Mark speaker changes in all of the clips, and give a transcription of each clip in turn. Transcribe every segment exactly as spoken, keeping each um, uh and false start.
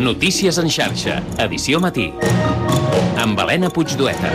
Speaker 1: Notícies en xarxa, edició matí. Amb Helena Puigdueta.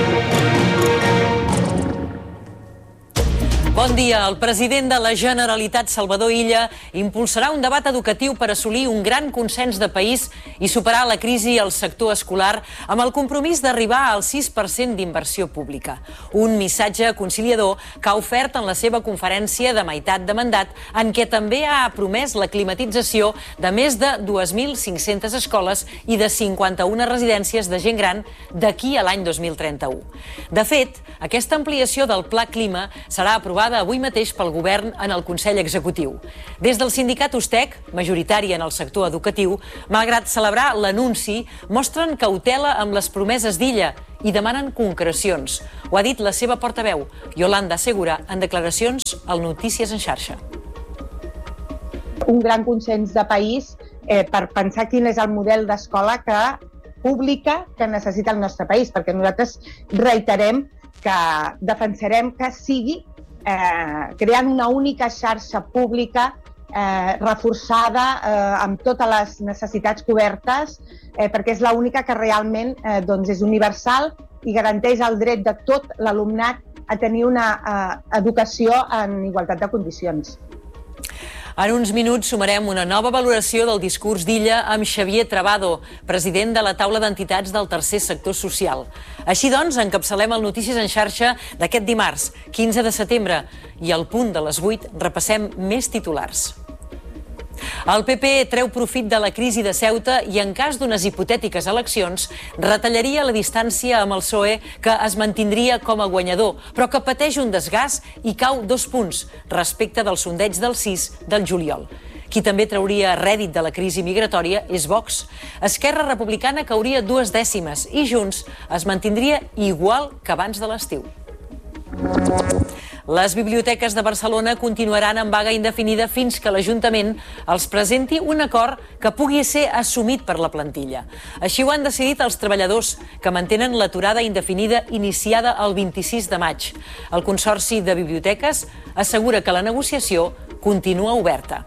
Speaker 2: Bon dia. El president de la Generalitat, Salvador Illa, impulsarà un debat educatiu per assolir un gran consens de país i superar la crisi al sector escolar amb el compromís d'arribar al sis per cent d'inversió pública. Un missatge conciliador que ha ofert en la seva conferència de meitat de mandat, en què també ha promès la climatització de més de dues mil cinc-centes escoles i de cinquanta-una residències de gent gran d'aquí a l'any dos mil trenta-u. De fet, aquesta ampliació del Pla Clima serà aprovada avui mateix pel govern en el Consell Executiu. Des del sindicat Ustec, majoritari en el sector educatiu, malgrat celebrar l'anunci, mostren cautela amb les promeses d'Illa i demanen concrecions. Ho ha dit la seva portaveu, Yolanda Segura, en declaracions al Notícies en xarxa.
Speaker 3: Un gran consens de país eh, per pensar quin és el model d'escola que pública que necessita el nostre país, perquè nosaltres reiterem que defensarem que sigui Eh, creant una única xarxa pública eh, reforçada eh, amb totes les necessitats cobertes, eh, perquè és l'única que realment eh, doncs és universal i garanteix el dret de tot l'alumnat a tenir una eh, educació en igualtat de condicions.
Speaker 2: En uns minuts sumarem una nova valoració del discurs d'Illa amb Xavier Travado, president de la taula d'entitats del tercer sector social. Així doncs, encapçalem el Notícies en xarxa d'aquest dimarts, quinze de setembre, i al punt de les vuit repassem més titulars. El P P treu profit de la crisi de Ceuta i, en cas d'unes hipotètiques eleccions, retallaria la distància amb el P S O E, que es mantindria com a guanyador, però que pateix un desgast i cau dos punts respecte del sondeig del sis del juliol. Qui també trauria rèdit de la crisi migratòria és Vox. Esquerra Republicana cauria dues dècimes i Junts es mantindria igual que abans de l'estiu. Les biblioteques de Barcelona continuaran en vaga indefinida fins que l'Ajuntament els presenti un acord que pugui ser assumit per la plantilla. Així ho han decidit els treballadors, que mantenen l'aturada indefinida iniciada el vint-i-sis de maig. El Consorci de Biblioteques assegura que la negociació continua oberta.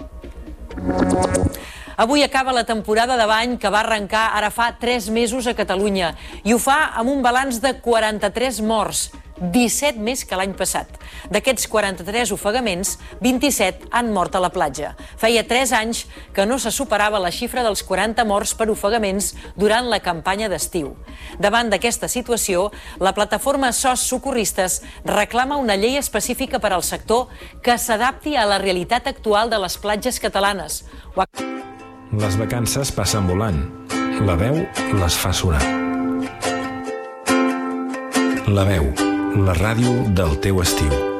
Speaker 2: Avui acaba la temporada de bany que va arrencar ara fa tres mesos a Catalunya i ho fa amb un balanç de quaranta-tres morts, disset més que l'any passat. D'aquests quaranta-tres ofegaments, vint-i-set han mort a la platja. Feia tres anys que no se superava la xifra dels quaranta morts per ofegaments durant la campanya d'estiu. Davant d'aquesta situació, la plataforma S O S Socorristes reclama una llei específica per al sector que s'adapti a la realitat actual de les platges catalanes.
Speaker 4: Les vacances passen volant. La veu les fa sonar. La veu, la ràdio del teu estiu.